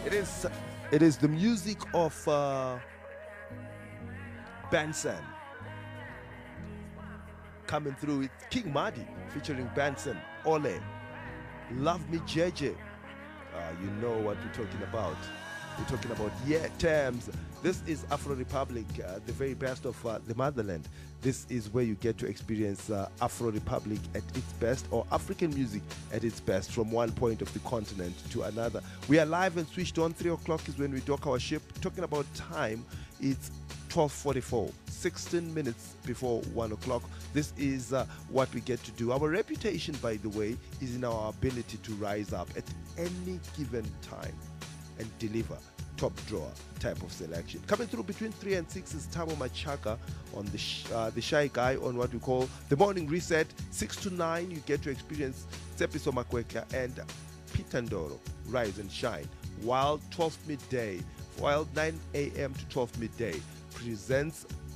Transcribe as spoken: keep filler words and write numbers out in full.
It is it is the music of uh, Benson coming through with King Madi featuring Benson, Ole, Love Me J J. Uh, you know what we're talking about. We're talking about yeah terms. This is Afro Republic, uh, the very best of uh, the motherland. This is where you get to experience uh, Afro Republic at its best, or African music at its best, from one point of the continent to another. We are live and switched on. Three o'clock is when we dock our ship. Talking about time, it's twelve forty-four, sixteen minutes before one o'clock. This is uh, what we get to do. Our reputation, by the way, is in our ability to rise up at any given time and deliver top drawer type of selection. Coming through between three and six is Tamo Machaka on the sh- uh, the Shy Guy on what we call the morning reset. Six to nine, you get to experience Tsepiso Makweka and Pitandoro, Rise and Shine. While twelve midday, while nine a.m. to twelve midday presents